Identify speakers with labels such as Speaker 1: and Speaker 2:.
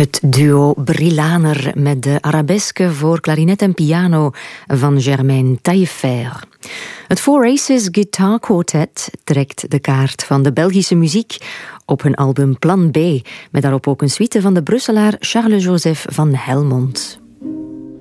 Speaker 1: Het duo Brilaner met de arabesque voor klarinet en piano van Germaine Taillefer. Het Four Aces Guitar Quartet trekt de kaart van de Belgische muziek op hun album Plan B, met daarop ook een suite van de Brusselaar Charles-Joseph van Helmont.